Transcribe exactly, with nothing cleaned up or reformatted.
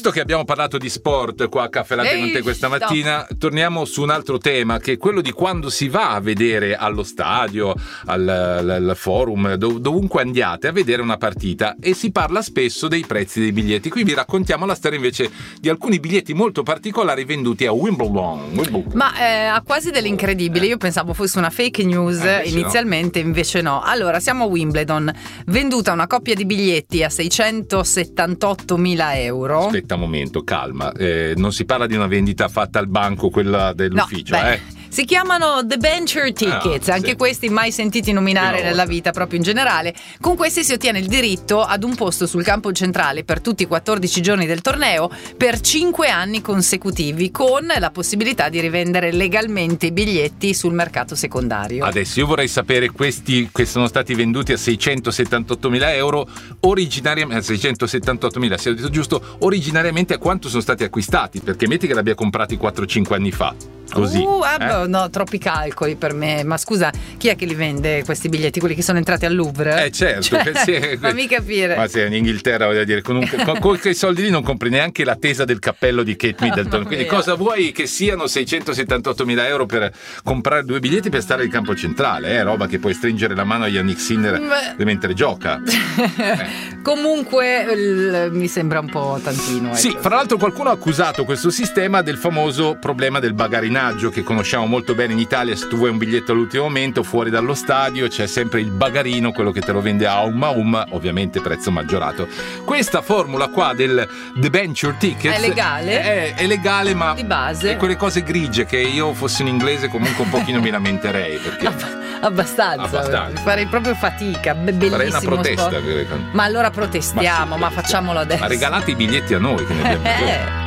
Visto che abbiamo parlato di sport qua a Caffè Latte Ehi, con te questa stop. mattina, torniamo su un altro tema, che è quello di quando si va a vedere allo stadio, al, al, al forum, dov- dovunque andiate a vedere una partita, e si parla spesso dei prezzi dei biglietti. Qui vi raccontiamo la storia invece di alcuni biglietti molto particolari venduti a Wimbledon. Wimbledon. Ma eh, ha quasi dell'incredibile. Io pensavo fosse una fake news Eh, invece inizialmente, no. invece no. Allora, siamo a Wimbledon, venduta una coppia di biglietti a seicentosettantottomila euro. Aspetta un momento, calma, eh, non si parla di una vendita fatta al banco, quella dell'ufficio, No, beh, eh? si chiamano debenture tickets, Ah, anche sì. questi mai sentiti nominare Prima nella volta. vita proprio in generale. Con questi si ottiene il diritto ad un posto sul campo centrale per tutti i quattordici giorni del torneo per cinque anni consecutivi, con la possibilità di rivendere legalmente i biglietti sul mercato secondario. Adesso io vorrei sapere, questi che sono stati venduti a seicentosettantottomila euro, originariamente, seicentosettantottomila, se ho detto giusto, originariamente a quanto sono stati acquistati? Perché metti che l'abbia comprati quattro cinque anni fa, così. Uh, ah, eh? beh, no, troppi calcoli per me. Ma scusa, chi è che li vende questi biglietti? Quelli che sono entrati al Louvre? Eh certo, Cioè, che sì, fammi capire. Ma se in Inghilterra, voglio dire, con, un, con, con quei soldi lì non compri neanche la tesa del cappello di Kate Middleton. Mamma Quindi mia. cosa vuoi che siano seicentosettantottomila euro per comprare due biglietti per stare al campo centrale? Eh? Roba che puoi stringere la mano a Yannick Sinner Beh. mentre gioca. Comunque il- mi sembra un po' tantino. Sì, ecco. fra l'altro qualcuno ha accusato questo sistema del famoso problema del bagarinaggio che conosciamo molto bene in Italia. Se tu vuoi un biglietto all'ultimo momento fuori dallo stadio c'è sempre il bagarino, quello che te lo vende a um a um, ovviamente prezzo maggiorato. Questa formula qua del debenture tickets È legale? è, è legale, ma Di base? è quelle cose grigie che io fossi un inglese comunque un pochino mi lamenterei, perché Abb- abbastanza. Abbastanza. Farei proprio fatica. Be- bellissimo farei una protesta. sport. Ma allora protestiamo, Ma ma, sì, facciamolo adesso. Ma regalate i biglietti a noi che ne abbiamo Eh.